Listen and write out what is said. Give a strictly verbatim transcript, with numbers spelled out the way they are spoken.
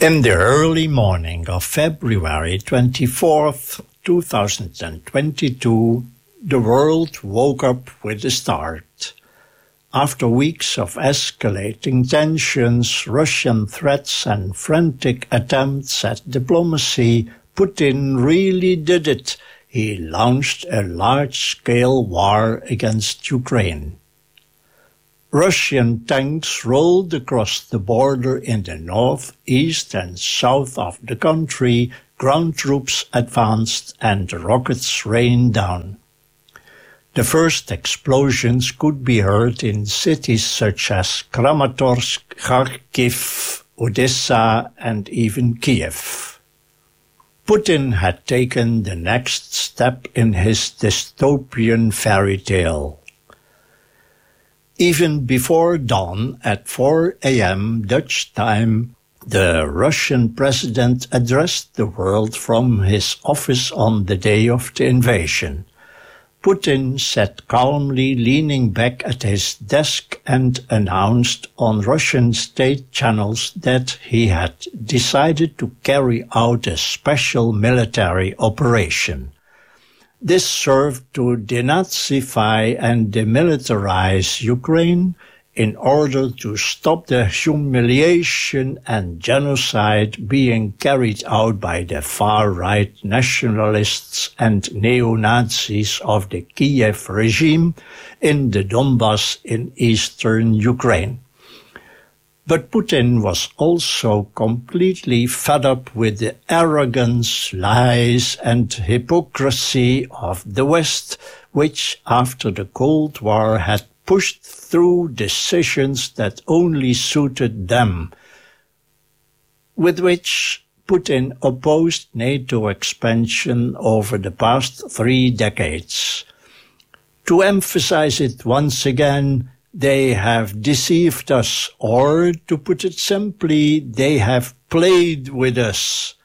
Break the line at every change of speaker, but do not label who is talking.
In the early morning of February twenty-fourth, two thousand twenty-two, the world woke up with a start. After weeks of escalating tensions, Russian threats and frantic attempts at diplomacy, Putin really did it. He launched a large-scale war against Ukraine. Russian tanks rolled across the border in the north, east and south of the country, ground troops advanced and rockets rained down. The first explosions could be heard in cities such as Kramatorsk, Kharkiv, Odessa and even Kiev. Putin had taken the next step in his dystopian fairy tale. Even before dawn at four a.m. Dutch time, the Russian president addressed the world from his office on the day of the invasion. Putin sat calmly leaning back at his desk and announced on Russian state channels that he had decided to carry out a special military operation. This served to denazify and demilitarize Ukraine in order to stop the humiliation and genocide being carried out by the far-right nationalists and neo-Nazis of the Kiev regime in the Donbas in eastern Ukraine. But Putin was also completely fed up with the arrogance, lies and hypocrisy of the West, which after the Cold War had pushed through decisions that only suited them, with which Putin opposed NATO expansion over the past three decades. To emphasize it once again, they have deceived us, or, to put it simply, they have played with us.